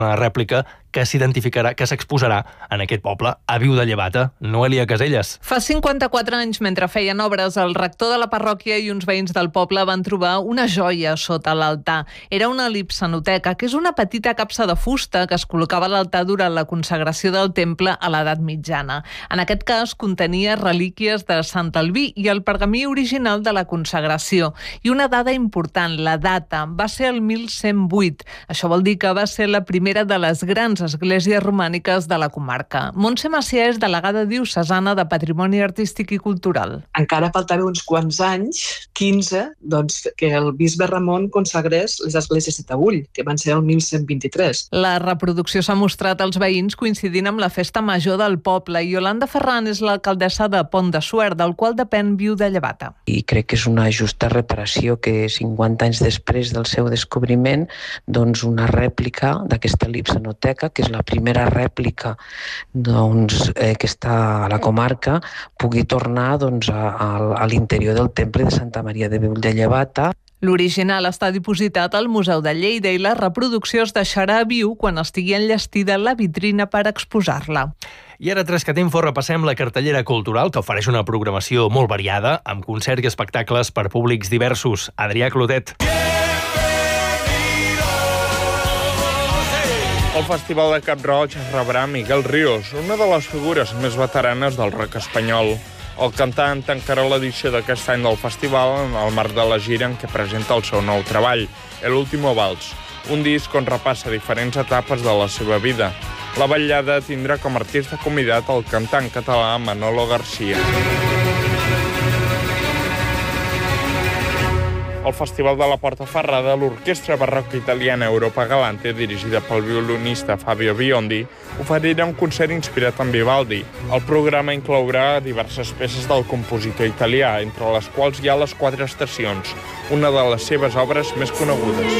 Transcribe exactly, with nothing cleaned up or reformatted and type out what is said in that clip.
una rèplica que s'identificarà, que s'exposarà en aquest poble, a Viu de Llevata. Noelia Caselles. Fa cinquanta-quatre anys, mentre feien obres, el rector de la parròquia i uns veïns del poble van trobar una joia sota l'altar. Era una lipsanoteca, que és una petita capsa de fusta que es col·locava a l'altar durant la consagració del temple a l'edat mitjana. En aquest cas, contenia relíquies de Sant Albí i el pergamí original de la consagració. I una dada important, la data, va ser el mil cent vuit. Això vol dir que va ser la primera de les grans esglésies romàniques de la comarca. Montse Macià és delegada diocesana de Patrimoni Artístic i Cultural. Encara faltava uns quants anys, quinze, doncs, que el bisbe Ramon consagrés les esglésies de Taüll, que van ser el mil cent vint-i-tres. La reproducció s'ha mostrat als veïns coincidint amb la festa major del poble i Yolanda Ferran és l'alcaldessa de Pont de Suert, del qual depèn Viu de Llevata. I crec que és una justa reparació que cinquanta anys després del seu descobriment, doncs una rèplica d'aquesta lipsanoteca, que és la primera rèplica doncs, eh, que està a la comarca, pugui tornar doncs, a, a, a l'interior del temple de Santa Maria de Viu de Llevata. L'original està dipositat al Museu de Lleida i la reproducció es deixarà a Viu quan estigui enllestida la vitrina per exposar-la. I ara, tres que t'info, repassem la cartellera cultural, que ofereix una programació molt variada, amb concerts i espectacles per públics diversos. Adrià Clotet. El Festival de Cap-roig rebrà Miguel Ríos, una de les figures més veteranes del rock espanyol. El cantant tancarà l'edició d'aquest any del festival en el marc de la gira en què presenta el seu nou treball, El último vals, un disc on repassa diferents etapes de la seva vida. La vetllada tindrà com a artista convidat el cantant català Manolo García. Al Festival de la Portaferrada, l'orquestra barroca italiana Europa Galante, dirigida pel violinista Fabio Biondi, oferirà un concert inspirat en Vivaldi. El programa inclourà diverses peces del compositor italià, entre les quals hi ha Les quatre estacions, una de les seves obres més conegudes.